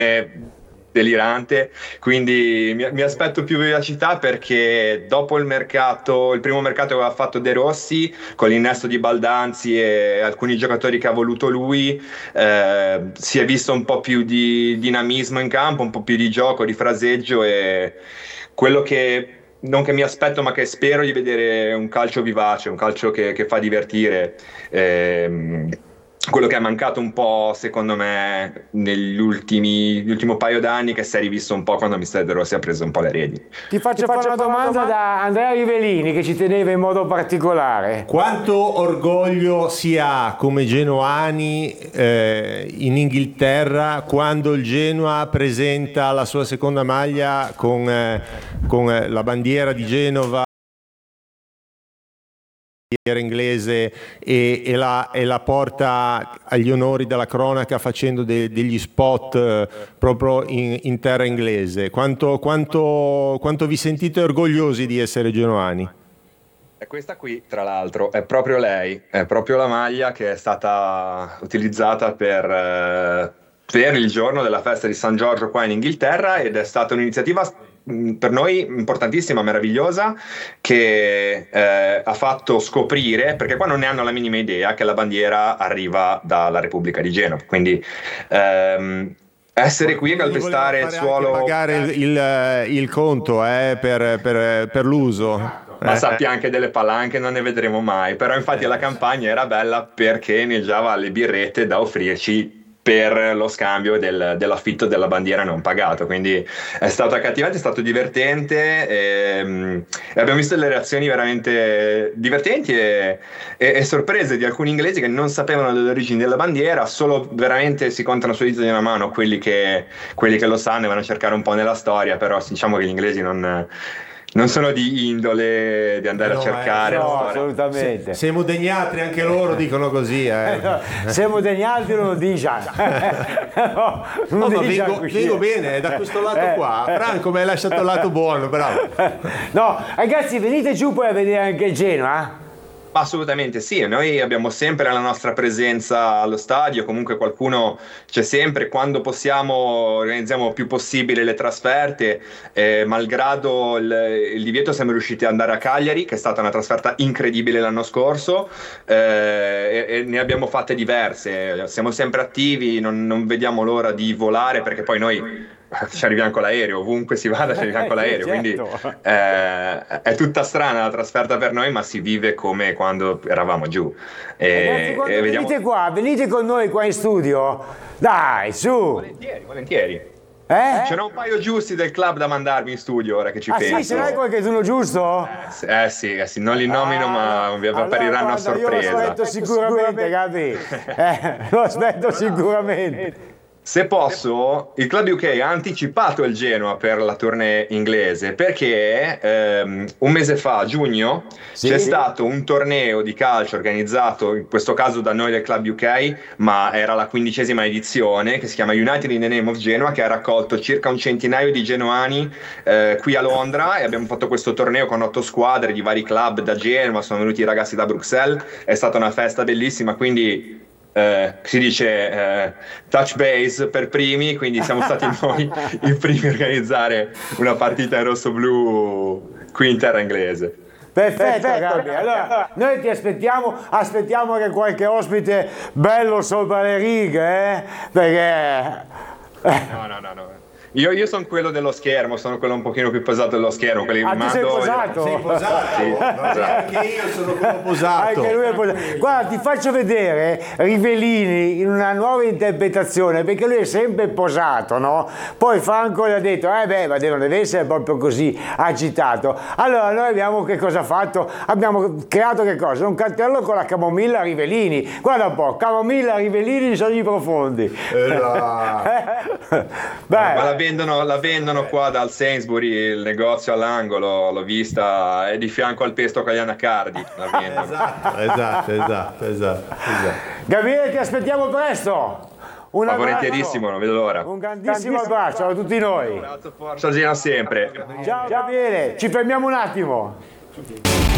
delirante, quindi mi aspetto più vivacità, perché dopo il primo mercato che aveva fatto De Rossi con l'innesto di Baldanzi e alcuni giocatori che ha voluto lui, si è visto un po' più di dinamismo in campo, un po' più di gioco, di fraseggio, e quello che non che mi aspetto, ma che spero di vedere un calcio vivace, un calcio che fa divertire. Ehm, Quello che è mancato un po', secondo me, l'ultimo paio d'anni, che si è rivisto un po' quando Mister De Rossi ha preso un po' le redini. Ti faccio fare una domanda da Andrea Rivellini, che ci teneva in modo particolare. Quanto orgoglio si ha come genoani in Inghilterra quando il Genoa presenta la sua seconda maglia con la bandiera di Genova inglese e la porta agli onori della cronaca facendo degli spot proprio in terra inglese. Quanto vi sentite orgogliosi di essere genoani? E questa qui, tra l'altro, è proprio lei, è proprio la maglia che è stata utilizzata per il giorno della festa di San Giorgio qua in Inghilterra, ed è stata un'iniziativa per noi importantissima, meravigliosa, che ha fatto scoprire, perché qua non ne hanno la minima idea, che la bandiera arriva dalla Repubblica di Genova, quindi essere qui a calpestare il suolo, pagare il conto per l'uso. ma sappia anche delle palanche non ne vedremo mai, però infatti la campagna era bella perché neggiava le birrette da offrirci per lo scambio dell'affitto della bandiera non pagato, quindi è stato accattivante, è stato divertente, e abbiamo visto delle reazioni veramente divertenti e sorprese di alcuni inglesi che non sapevano delle origini della bandiera. Solo veramente si contano su le dita di una mano quelli che lo sanno e vanno a cercare un po' nella storia, però diciamo che gli inglesi non sono di indole di andare a cercare. No, assolutamente. Siamo degnatri, anche loro dicono così. Siamo degnatri, non lo diciamo. Vengo bene, da questo lato qua. Franco mi hai lasciato il lato buono, bravo. No, ragazzi, venite giù poi a vedere anche il Genoa. Assolutamente sì, noi abbiamo sempre la nostra presenza allo stadio, comunque qualcuno c'è sempre, quando possiamo organizziamo più possibile le trasferte, malgrado il divieto siamo riusciti ad andare a Cagliari, che è stata una trasferta incredibile l'anno scorso, e ne abbiamo fatte diverse, siamo sempre attivi, non vediamo l'ora di volare, perché poi noi ci arriviamo con l'aereo, ovunque si vada ci arriviamo con l'aereo, quindi è tutta strana la trasferta per noi, ma si vive come quando eravamo giù. Ragazzi, quando venite con noi qua in studio, dai, su! Volentieri. C'erano un paio giusti del club da mandarmi in studio, ora che ci penso. Sì, ce n'hai qualcuno giusto? Sì, non li nomino, ma vi appariranno a sorpresa. Io lo aspetto sicuramente, Gabi. Lo aspetto sicuramente. Se posso, il Club UK ha anticipato il Genoa per la tournée inglese, perché un mese fa, a giugno, c'è stato un torneo di calcio organizzato, in questo caso da noi del Club UK, ma era la 15ª edizione, che si chiama United in the Name of Genoa, che ha raccolto circa un centinaio di genoani qui a Londra, e abbiamo fatto questo torneo con 8 squadre di vari club da Genova, sono venuti i ragazzi da Bruxelles, è stata una festa bellissima, quindi si dice touch base per primi, quindi siamo stati noi i primi a organizzare una partita in rosso-blu qui in terra inglese. Perfetto, Gabi. Allora, noi ti aspettiamo che qualche ospite bello sopra le righe, perché... No. Io sono quello dello schermo, sono quello un pochino più posato dello schermo. Tu sei posato? Sei posato? Sì, Anche io sono quello posato. Anche lui è posato. Guarda, ti faccio vedere Rivellini in una nuova interpretazione, perché lui è sempre posato, no? Poi Franco gli ha detto, ma non deve essere proprio così agitato. Allora noi abbiamo che cosa fatto? Abbiamo creato che cosa? Un cartello con la camomilla Rivellini. Guarda un po', camomilla Rivellini in sogni profondi. Ma la vendono qua dal Sainsbury, il negozio all'angolo, l'ho vista, è di fianco al pesto con gli anacardi. La vendono. Esatto. Gabriele, ti aspettiamo presto. Volentierissimo, non vedo l'ora. Un grandissimo abbraccio a tutti noi. Ciao Gino, sempre. Ciao Gabriele, ci fermiamo un attimo.